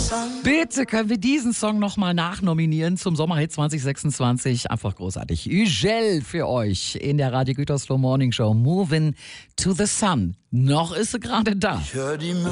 Bitte können wir diesen Song nochmal nachnominieren zum Sommerhit 2026. Einfach großartig. Ugel für euch in der Radio Gütersloh Morning Show. Moving to the Sun. Noch ist sie gerade da.